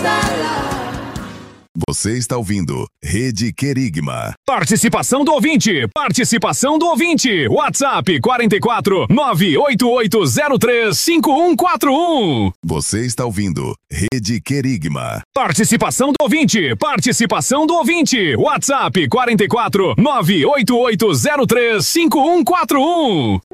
Você está ouvindo Rede Querigma. Participação do ouvinte. Participação do ouvinte. WhatsApp 44 98803 5141. Você está ouvindo Rede Querigma. Participação do ouvinte. Participação do ouvinte. WhatsApp 44 98803 5141.